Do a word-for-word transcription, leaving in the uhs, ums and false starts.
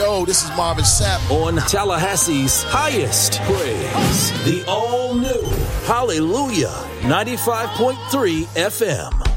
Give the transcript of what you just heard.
Yo, this is Marvin Sapp on Tallahassee's highest praise. The all-new Hallelujah ninety-five point three F M.